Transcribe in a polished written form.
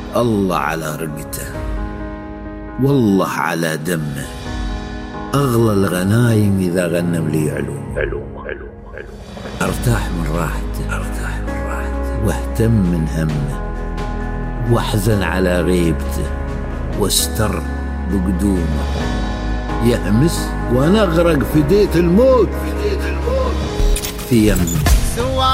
الله على رقته، والله على دمه، أغلى الغنايم إذا غنم لي علوم. أرتاح من راحته واهتم من همه، واحزن على غيبته واستر بقدومه. يهمس وأنا أغرق في ديت الموت في يمه.